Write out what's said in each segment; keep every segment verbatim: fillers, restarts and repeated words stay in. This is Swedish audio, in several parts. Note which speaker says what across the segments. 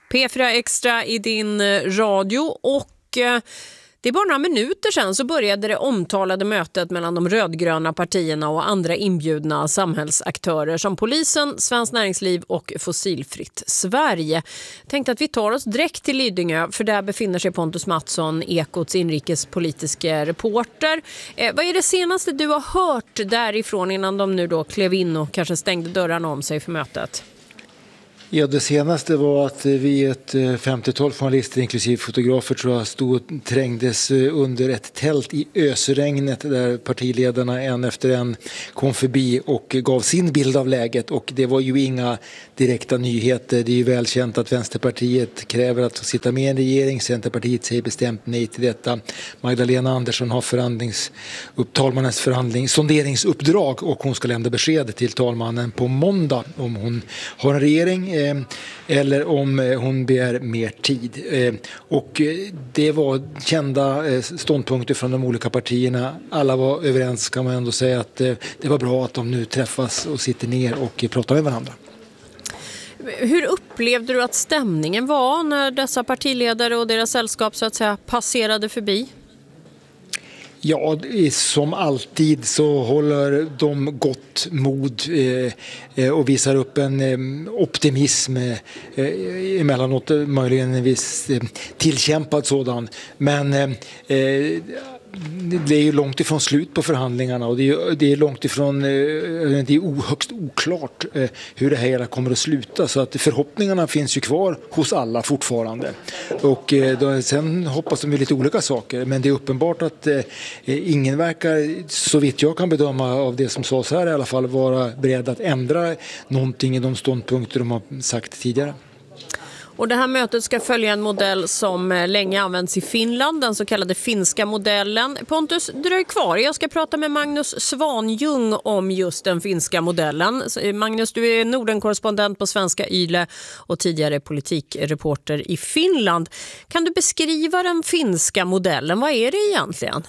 Speaker 1: P fyra Extra i din radio och eh, det är bara några minuter sedan så började det omtalade mötet mellan de rödgröna partierna och andra inbjudna samhällsaktörer som polisen, Svenskt Näringsliv och Fossilfritt Sverige. Tänkte att vi tar oss direkt till Lidingö för där befinner sig Pontus Mattsson, Ekots inrikespolitiska reporter. Eh, vad är det senaste du har hört därifrån innan de nu då klev in och kanske stängde dörrarna om sig för mötet?
Speaker 2: Ja, det senaste var att vi ett femtiotal journalister inklusive fotografer tror jag stod och trängdes under ett tält i ösregnet där partiledarna en efter en kom förbi och gav sin bild av läget, och det var ju inga direkta nyheter. Det är ju välkänt att Vänsterpartiet kräver att få sitta med i en regering. Centerpartiet säger bestämt nej till detta. Magdalena Andersson har förhandlings, talmannens förhandling, sonderingsuppdrag och hon ska lämna besked till talmannen på måndag om hon har en regering eller om hon begär mer tid. Och det var kända ståndpunkter från de olika partierna. Alla var överens, kan man ändå säga, att det var bra att de nu träffas och sitter ner och pratar med varandra.
Speaker 1: Hur upplevde du att stämningen var när dessa partiledare och deras sällskap så att säga passerade förbi?
Speaker 2: Ja, som alltid så håller de gott mod eh, och visar upp en eh, optimism eh, emellanåt, möjligen en viss eh, tillkämpad sådan. Men eh, det är ju långt ifrån slut på förhandlingarna och det är, det är långt ifrån, det är högst oklart hur det här kommer att sluta, så att förhoppningarna finns ju kvar hos alla fortfarande. Och då, sen hoppas de ju lite olika saker, men det är uppenbart att eh, ingen verkar, så vitt jag kan bedöma av det som sades här i alla fall, vara beredd att ändra någonting i de ståndpunkter de har sagt tidigare.
Speaker 1: Och det här mötet ska följa en modell som länge används i Finland, den så kallade finska modellen. Pontus, dröj kvar. Jag ska prata med Magnus Svanjung om just den finska modellen. Magnus, du är Nordenkorrespondent på Svenska Yle och tidigare politikreporter i Finland. Kan du beskriva den finska modellen? Vad är det egentligen?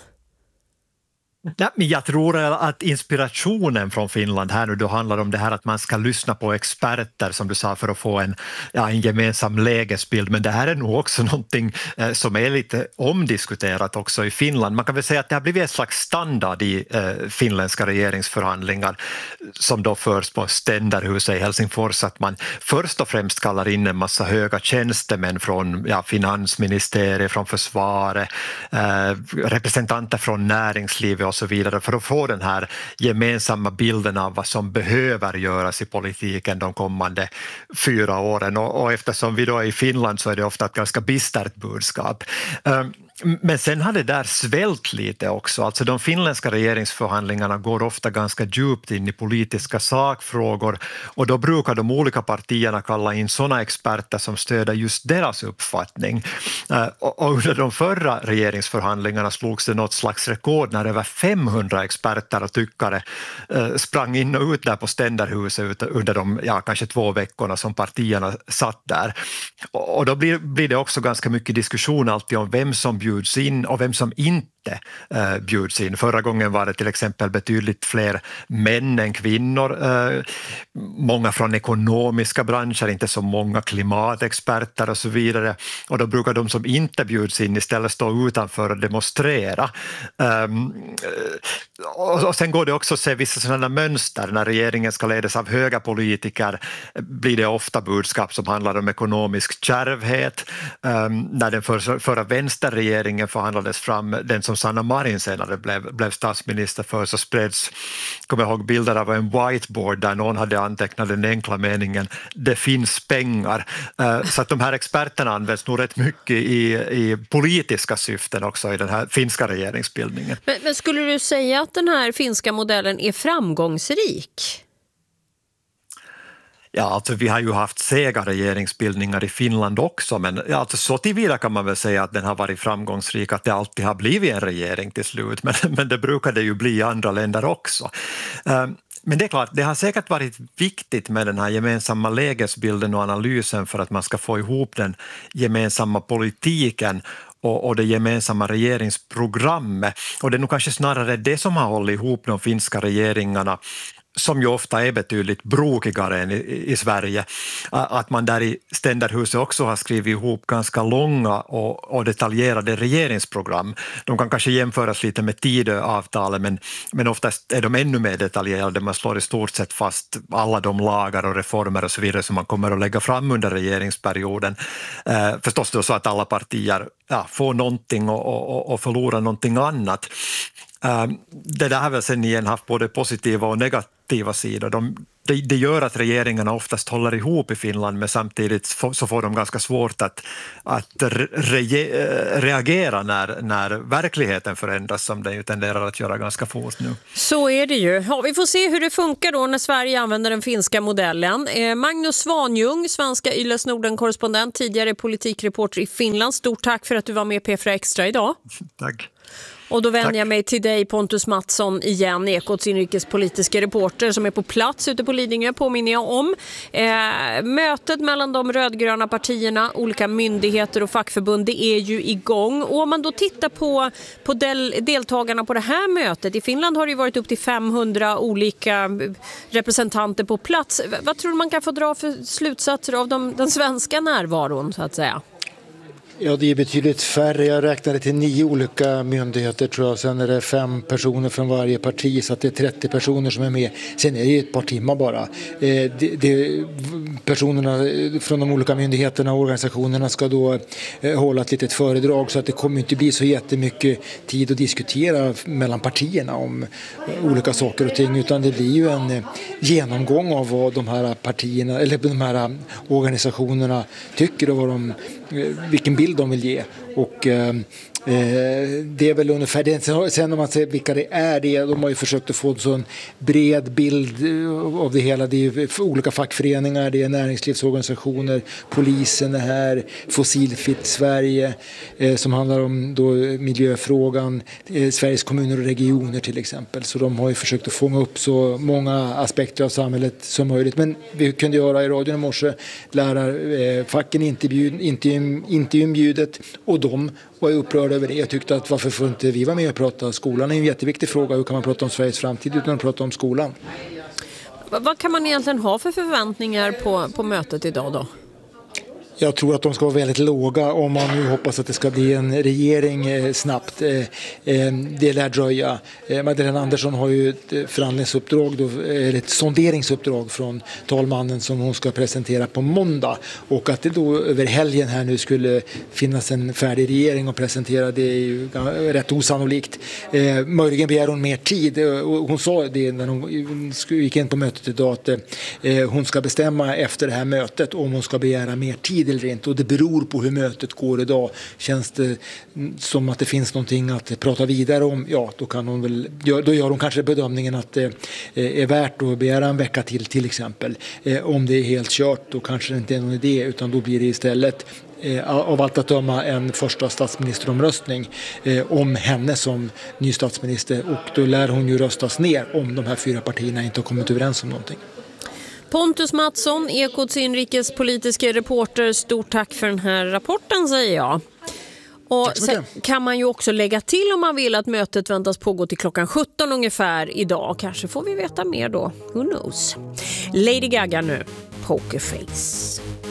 Speaker 3: Ja, men jag tror att inspirationen från Finland här nu då handlar om det här att man ska lyssna på experter som du sa för att få en, ja, en gemensam lägesbild, men det här är nog också någonting eh, som är lite omdiskuterat också i Finland. Man kan väl säga att det har blivit ett slags standard i eh, finländska regeringsförhandlingar som då förs på Ständerhuset i Helsingfors, att man först och främst kallar in en massa höga tjänstemän från ja, finansministeriet, från försvaret, eh, representanter från näringslivet och så vidare för att få den här gemensamma bilden av vad som behöver göras i politiken de kommande fyra åren. Och, och eftersom vi då är i Finland så är det ofta ett ganska bistert budskap. Um, Men sen har det där svällt lite också. Alltså de finländska regeringsförhandlingarna går ofta ganska djupt in i politiska sakfrågor och då brukar de olika partierna kalla in sådana experter som stöder just deras uppfattning. Och under de förra regeringsförhandlingarna slogs det något slags rekord när över femhundra experter och tyckare sprang in och ut där på Ständerhuset under de ja, kanske två veckorna som partierna satt där. Och då blir, blir det också ganska mycket diskussion alltid om vem som bjuds in och vem som inte eh, bjuds in. Förra gången var det till exempel betydligt fler män än kvinnor. Eh, många från ekonomiska branscher, inte så många klimatexperter och så vidare. Och då brukar de som inte bjuds in istället stå utanför och demonstrera. Um, och, och sen går det också att se vissa sådana mönster. När regeringen ska ledas av höga politiker blir det ofta budskap som handlar om ekonomisk kärvhet. Um, när den för, förra vänsterregeringen förhandlades fram, den som Sanna Marin senare blev, blev statsminister för, så spreds, kommer jag ihåg, bilder av en whiteboard där någon hade antecknat den enkla meningen det finns pengar. Uh, så att de här experterna används nog rätt mycket i, i politiska syften också i den här finska regeringsbildningen.
Speaker 1: Men, men skulle du säga att den här finska modellen är framgångsrik?
Speaker 3: Ja, alltså vi har ju haft sega regeringsbildningar i Finland också, men ja, alltså, så tillvida kan man väl säga att den har varit framgångsrik, att det alltid har blivit en regering till slut, men, men det brukar det ju bli i andra länder också. Um, Men det är klart, det har säkert varit viktigt med den här gemensamma lägesbilden och analysen för att man ska få ihop den gemensamma politiken och, och det gemensamma regeringsprogrammet. Och det är nog kanske snarare det som har hållit ihop de finska regeringarna som ju ofta är betydligt brokigare än i, i Sverige, att man där i Ständerhuset också har skrivit ihop ganska långa och, och detaljerade regeringsprogram. De kan kanske jämföras lite med Tidöavtalet, men, men oftast är de ännu mer detaljerade. Man slår i stort sett fast alla de lagar och reformer och så vidare som man kommer att lägga fram under regeringsperioden. Eh, förstås då så att alla partier ja, får någonting och, och, och förlorar någonting annat. Eh, det där har väl sen igen haft både positiva och negativa sidor. De, det, det gör att regeringarna oftast håller ihop i Finland, men samtidigt så får de ganska svårt att, att re, reagera när, när verkligheten förändras, som den ju tenderar att göra ganska fort nu.
Speaker 1: Så är det ju. Ja, vi får se hur det funkar då när Sverige använder den finska modellen. Eh, Magnus Svanjung, svenska Yles Norden-korrespondent, tidigare politikreporter i Finland. Stort tack för att du var med i P fyra Extra idag.
Speaker 3: Tack.
Speaker 1: Och då vänder
Speaker 3: Tack.
Speaker 1: jag mig till dig, Pontus Mattsson, igen, Ekots inrikespolitiska reporter som är på plats ute på Lidingö, påminner jag om. Eh, mötet mellan de rödgröna partierna, olika myndigheter och fackförbund, det är ju igång. Och om man då tittar på, på del, deltagarna på det här mötet, i Finland har det ju varit upp till femhundra olika representanter på plats. Vad tror du man kan få dra för slutsatser av de, den svenska närvaron, så att säga?
Speaker 2: Ja, det är betydligt färre. Jag räknade till nio olika myndigheter tror jag. Sen är det fem personer från varje parti, så att det är trettio personer som är med. Sen är det ett par timmar bara. Eh, det, det, personerna från de olika myndigheterna och organisationerna ska då eh, hålla ett litet föredrag, så att det kommer inte bli så jättemycket tid att diskutera mellan partierna om eh, olika saker och ting, utan det blir ju en eh, genomgång av vad de här partierna eller de här organisationerna tycker och vad de, eh, vilken bild de vill ge. Och eh, det är väl ungefär det. Sen om man ser vilka det är, det, de har ju försökt att få en sån bred bild av det hela. Det är olika fackföreningar, det är näringslivsorganisationer, polisen är här, Fossilfritt Sverige eh, som handlar om då miljöfrågan, eh, Sveriges kommuner och regioner till exempel. Så de har ju försökt att fånga upp så många aspekter av samhället som möjligt. Men vi kunde göra i radion i morse, lärarfacken eh, intervju, intervju, intervjubjudet, och de var upprörda över det. Jag tyckte att varför får inte vi vara med och prata? Skolan är en jätteviktig fråga. Hur kan man prata om Sveriges framtid utan att prata om skolan?
Speaker 1: Vad kan man egentligen ha för förväntningar på, på mötet idag då?
Speaker 2: Jag tror att de ska vara väldigt låga om man nu hoppas att det ska bli en regering eh, snabbt. Eh, eh, det lär dröja. Eh, Magdalena Andersson har ju ett förhandlingsuppdrag, då, eller ett sonderingsuppdrag från talmannen som hon ska presentera på måndag. Och att det då över helgen här nu skulle finnas en färdig regering att presentera, det är ju rätt osannolikt. Eh, möjligen begär hon mer tid. Och hon sa det när hon gick in på mötet idag, att eh, hon ska bestämma efter det här mötet om hon ska begära mer tid eller inte, och det beror på hur mötet går idag. Känns det som att det finns någonting att prata vidare om, ja då kan hon väl, då gör hon kanske bedömningen att det är värt att begära en vecka till till exempel. Om det är helt kört, då kanske det inte är någon idé, utan då blir det istället av allt att döma en första statsministeromröstning om henne som ny statsminister, och då lär hon ju röstas ner om de här fyra partierna inte har kommit överens om någonting.
Speaker 1: Pontus Mattsson, Ekots inrikespolitiska reporter, stort tack för den här rapporten, säger jag. Och sen kan man ju också lägga till, om man vill, att mötet väntas pågå till klockan sjutton ungefär idag. Kanske får vi veta mer då. Who knows? Lady Gaga nu, Pokerface.